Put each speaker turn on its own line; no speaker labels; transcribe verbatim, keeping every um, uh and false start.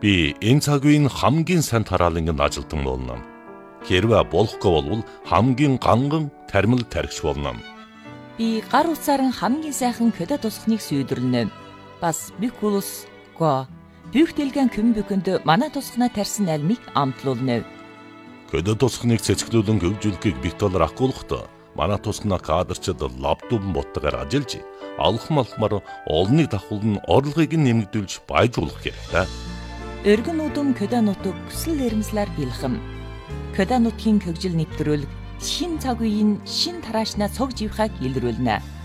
Би энэ цаг үеийн хамгийн сайн тараалангийн ажилтан болно. Хэрвээ болохгүй бол хамгийн ганган тармил тархич болно.
Би гар утсаар хамгийн сайхан көдө тусахныг сүйдрлэнэ. Бас бикулус го бүхтэлгэн көмбөкөнд манай тусахнаа тарьсан альмыг амтлуулна.
Көдө тусахныг цэцгэлүүлэн хөгжүүлэхийг битолор ахгуулахдаа манай тусахнаа кадрчид лаптоп боттогоор ажиллаж алхам алхмаар олныг давхулн орлогыг нэмэгдүүлж баяжуулах хэрэгтэй.
Өргөн удам көдө нутаг хүсэл эрмслэр бэлхэм. Көдө нутгийн хөгжил нэвтрүүлэг шин цаг үеийн шин тараашнаа цог живхаг илрүүлнэ.